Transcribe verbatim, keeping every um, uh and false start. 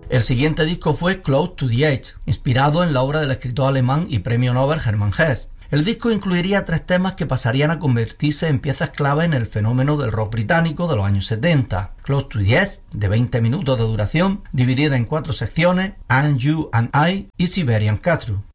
El siguiente disco fue Close to the Edge, inspirado en la obra del escritor alemán y premio Nobel Hermann Hesse. El disco incluiría tres temas que pasarían a convertirse en piezas clave en el fenómeno del rock británico de los años setenta. Close to the Edge, de veinte minutos de duración, dividida en cuatro secciones, And You and I y Siberian Catru.